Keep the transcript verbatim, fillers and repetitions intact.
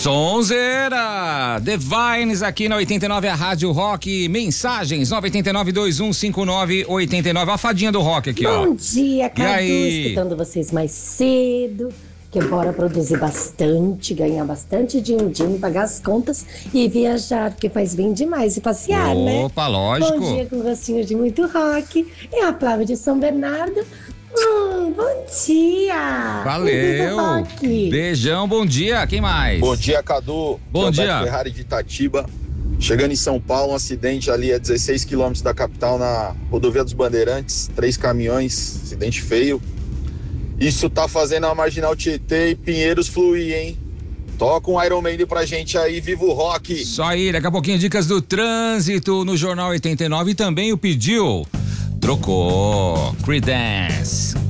Sonzeira, Divines aqui na oitenta e nove, a Rádio Rock. Mensagens nove oito nove, dois um cinco nove, oito nove. A fadinha do rock aqui, Bom ó. Bom dia, Cadu, escutando vocês mais cedo. Que bora produzir bastante, ganhar bastante din-din, pagar as contas e viajar, porque faz bem demais e passear, Opa, né? Opa, lógico. Bom dia com gostinho de muito rock. E a Flávia de São Bernardo. Hum, bom dia! Valeu! Beijão, bom dia. Quem mais? Bom dia, Cadu. Bom dia. Roberto Ferrari de Itatiba. Chegando em São Paulo, um acidente ali a dezesseis quilômetros da capital, na rodovia dos Bandeirantes. Três caminhões, acidente feio. Isso tá fazendo a Marginal Tietê e Pinheiros fluir, hein? Toca um Iron Maiden pra gente aí, viva o rock! Isso aí, daqui a pouquinho dicas do trânsito no Jornal oitenta e nove e também o pediu. Trocou. Creedence.